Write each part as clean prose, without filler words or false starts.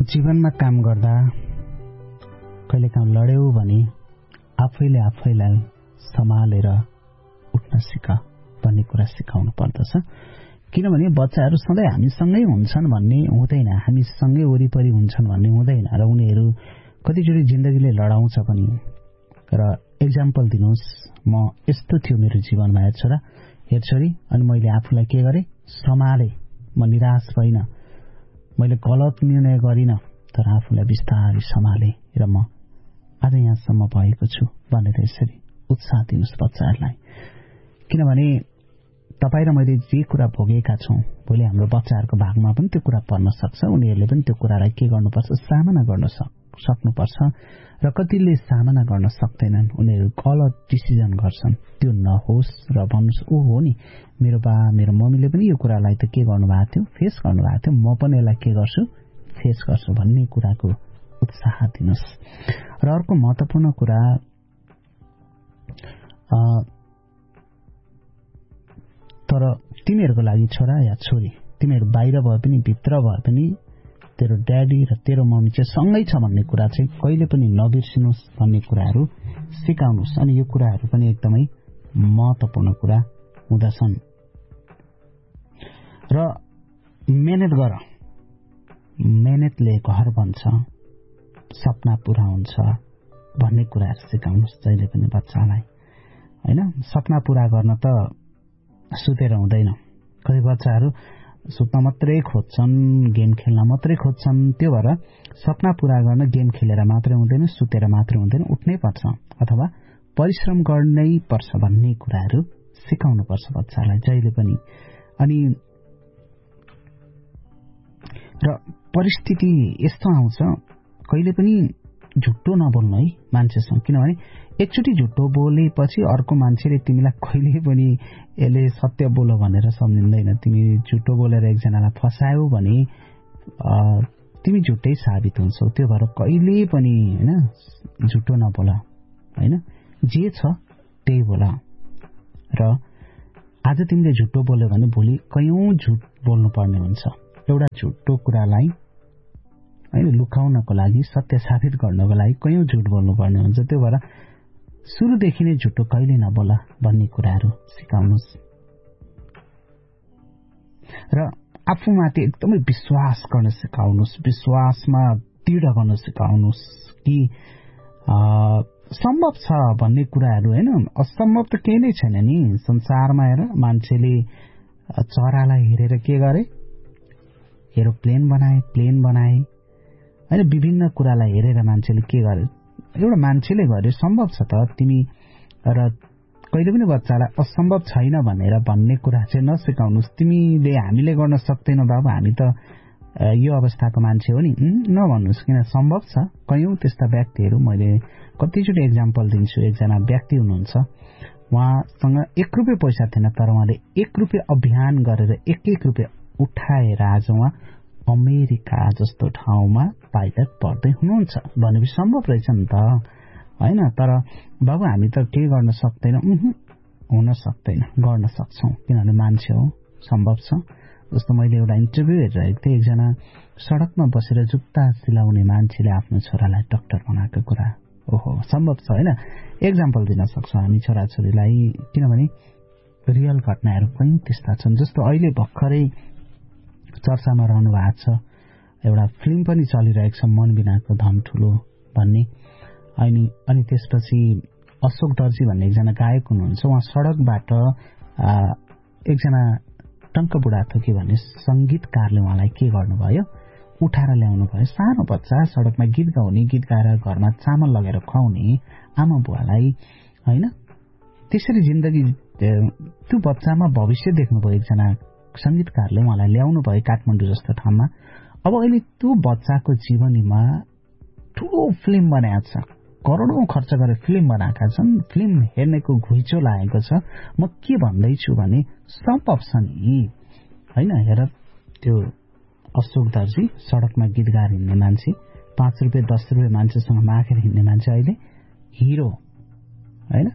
जीवनमा काम गर्दा कहिलेकाहीँ लड्यौ भने आफैले आफैलाई सम्हालेर उठ्न सिक भन्ने कुरा सिकाउनु पर्दछ। किनभने बच्चाहरू सधैँ हामीसँगै हुन्छन् भन्ने हुँदैन, हामीसँगै वरिपरि हुन्छन् भन्ने हुँदैन र उनीहरू कतिचोटि जिन्दगीले लडाउँछ पनि। र एक्जाम्पल दिनुहोस्, म यस्तो थियो मेरो जीवनमा हेरछोरी, अनि मैले आफूलाई के गरेँ, सम्हालेँ। म निराश भइन, मैले गलत निर्णय गरिन, तर आफूलाई बिस्तारै सम्हालेँ र म आज यहाँसम्म भएको छु भनेर यसरी उत्साह दिनुहोस् बच्चाहरूलाई। किनभने तपाईँ र मैले जे कुरा भोगेका छौँ भोलि हाम्रो बच्चाहरूको भागमा पनि त्यो कुरा पर्न सक्छ। उनीहरूले पनि त्यो कुरालाई के गर्नुपर्छ, सामना गर्न सक्नुपर्छ। र कतिले सामना गर्न सक्दैनन्, उनीहरू गलत डिसिजन गर्छन्। त्यो नहोस् र भन्नुहोस्, ओ हो नि, मेरो बा मेरो मम्मीले पनि यो कुरालाई त के गर्नुभएको थियो, फेस गर्नुभएको थियो, म पनि यसलाई के गर्छु, फेस गर्छु भन्ने कुराको उत्साह दिनुहोस्। र अर्को महत्त्वपूर्ण कुरा, तर तिमीहरूको लागि छोरा या छोरी, तिमीहरू बाहिर भए पनि भित्र भए पनि तेरो ड्याडी र तेरो मम्मी चाहिँ सँगै छ भन्ने कुरा चाहिँ कहिले पनि नबिर्सिनुहोस् भन्ने कुराहरू सिकाउनुहोस्। अनि यो कुराहरू पनि एकदमै महत्त्वपूर्ण कुरा हुँदछन्। र मेहनत गर, मेहनतले घर बन्छ, सपना पूरा हुन्छ भन्ने कुराहरू सिकाउनुहोस् जहिले पनि बच्चालाई। होइन, सपना पूरा गर्न त सुतेर हुँदैन। कति बच्चाहरू सुत्न मात्रै खोज्छन्, गेम खेल्न मात्रै खोज्छन्। त्यो भएर सपना पूरा गर्न गेम खेलेर मात्रै हुँदैन, सुतेर मात्रै हुँदैन, उठ्नै पर्छ अथवा परिश्रम गर्नै पर्छ भन्ने कुराहरू सिकाउनुपर्छ बच्चालाई जहिले पनि। अनि र परिस्थिति यस्तो आउँछ, कहिले पनि झुट्टो नबोल्नु है मान्छेसँग। किनभने एकचोटि झुट्टो बोलेपछि अर्को मान्छेले तिमीलाई कहिले पनि यसले सत्य बोल भनेर सम्झिँदैन। तिमी झुट्टो बोलेर एकजनालाई फसायौ भने तिमी झुट्टै साबित हुन्छौ। त्यो भएर कहिले पनि होइन झुट्टो नबोल, होइन, जे छ त्यही बोल। र आज तिमीले झुट्टो बोल्यो भने भोलि कयौं झुट बोल्नुपर्ने हुन्छ। एउटा झुट्टो कुरालाई होइन लुकाउनको लागि, सत्य साबित गर्नको लागि कयौं झुट बोल्नुपर्ने हुन्छ। त्यो भएर सुरुदेखि नै झुटो कहिले नबोल भन्ने कुराहरू सिकाउनुहोस्। र आफूमाथि एकदमै विश्वास गर्न सिकाउनुहोस्, विश्वासमा दृढ गर्न सिकाउनुहोस् कि सम्भव छ भन्ने कुराहरू। होइन, असम्भव त केही नै छैन नि संसारमा। हेर, मान्छेले चरालाई हेरेर के गरे, एरोप्लेन बनाए, प्लेन बनाए। होइन, विभिन्न कुरालाई हेरेर मान्छेले के गरे, एउटा मान्छेले गर्यो, सम्भव छ त। तिमी र कहिले पनि बच्चालाई असम्भव छैन भनेर भन्ने कुरा चाहिँ नसिकाउनुहोस्। तिमीले हामीले गर्न सक्दैनौ बाबु, हामी त यो अवस्थाको मान्छे हो नि, नभन्नुहोस्। किन, सम्भव छ। कयौं त्यस्ता व्यक्तिहरू, मैले कतिचोटि एक्जाम्पल दिन्छु। एकजना व्यक्ति हुनुहुन्छ, उहाँसँग 1 रुपियाँ पैसा थिएन, तर उहाँले 1 रुपियाँ अभियान गरेर 1-1 रुपियाँ उठाएर आज उहाँ अमेरिका जस्तो ठाउँमा पाइलट पढ्दै हुनुहुन्छ। भनेपछि सम्भव रहेछ नि त, होइन। तर बाबु हामी त केही गर्न सक्दैनौँ, हुन सक्दैन, गर्न सक्छौँ, किनभने मान्छे हो, सम्भव छ। जस्तो मैले एउटा इन्टरभ्यू हेरिरहेको थिएँ, एकजना सडकमा बसेर जुत्ता सिलाउने मान्छेले आफ्नो छोरालाई डाक्टर बनाएको कुरा। ओहो, सम्भव छ। होइन, एक्जाम्पल दिन सक्छौँ हामी छोराछोरीलाई, किनभने रियल घटनाहरू कयौं त्यस्ता छन्। जस्तो अहिले भर्खरै चर्चामा रहनु भएको छ, एउटा फिल्म पनि चलिरहेको छ, मन बिनाको धन ठुलो भन्ने। अनि त्यसपछि अशोक दर्जी भन्ने एकजना गायक हुनुहुन्छ, उहाँ सडकबाट एकजना टङ्क बुढा थोकी भन्ने सङ्गीतकारले उहाँलाई के गर्नुभयो, उठाएर ल्याउनु भयो। सानो बच्चा सडकमा गीत गाउने, गीत गाएर घरमा चामल लगेर खुवाउने आमा बुवालाई, होइन, त्यसरी जिन्दगी त्यो बच्चामा भविष्य देख्नुभयो एकजना सङ्गीतकारले, उहाँलाई ल्याउनु भयो काठमाडौँ जस्तो ठाउँमा। अब अहिले त्यो बच्चाको जीवनीमा ठुलो फिल्म बनाएको छ, करोडौं खर्च गरेर फिल्म बनाएका छन्, फिल्म हेर्नेको घुइँचो लागेको छ। म के भन्दैछु भने सम्भव छ नि, होइन। हेर, त्यो अशोक दर्जी सडकमा गीत गाएर हिँड्ने मान्छे, 5 रुपियाँ 10 रुपियाँ मान्छेसँग मागेर हिँड्ने मान्छे अहिले हिरो, होइन।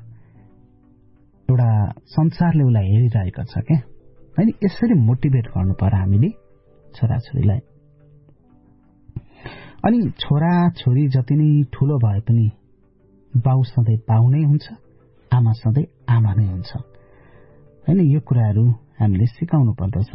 एउटा संसारले उसलाई हेरिरहेको छ क्या, होइन। यसरी मोटिभेट गर्नु पर्यो हामीले छोराछोरीलाई। अनि छोरा छोरी जति नै ठूलो भए पनि बाउ सधैँ बाउ नै हुन्छ, आमा सधैँ आमा नै हुन्छ हैन। यो कुराहरू हामीले सिकाउनु पर्दछ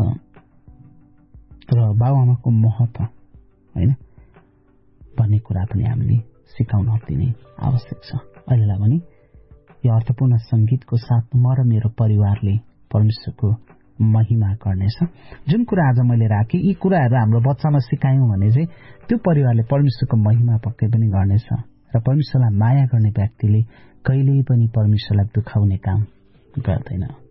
र बाउआमाको महत्त्व हैन भन्ने कुरा पनि हामीले सिकाउन अति नै आवश्यक छ। अहिलेलाई पनि यो अर्थपूर्ण संगीतको साथ म र मेरो परिवारले परमेश्वरको महिमा गर्नेछ। जुन कुरा आज मैले राखेँ यी कुराहरू हाम्रो बच्चामा सिकायौं भने चाहिँ त्यो परिवारले परमेश्वरको महिमा पक्कै पनि गर्नेछ र परमेश्वरलाई माया गर्ने व्यक्तिले कहिल्यै पनि परमेश्वरलाई दुखाउने काम गर्दैन।